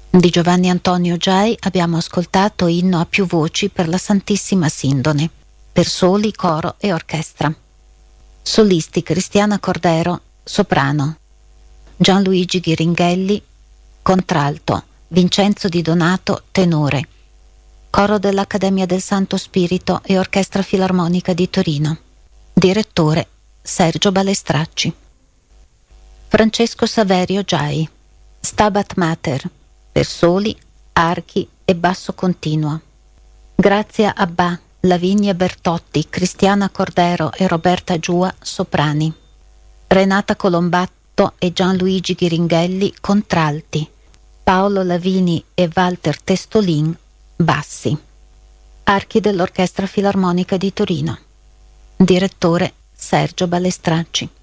Di Giovanni Antonio Giai abbiamo ascoltato Inno a più voci per la Santissima Sindone, per soli, coro e orchestra. Solisti: Cristiana Cordero, soprano; Gianluigi Ghiringhelli, contralto; Vincenzo Di Donato, tenore; coro dell'Accademia del Santo Spirito e Orchestra Filarmonica di Torino. Direttore: Sergio Balestracci. Francesco Saverio Giai, Stabat Mater, per soli, archi e basso continuo; Grazia Abbà, Lavinia Bertotti, Cristiana Cordero e Roberta Giua, soprani; Renata Colombatto e Gianluigi Ghiringhelli, contralti; Paolo Lavini e Walter Testolin, bassi. Archi dell'Orchestra Filarmonica di Torino. Direttore: Sergio Balestracci.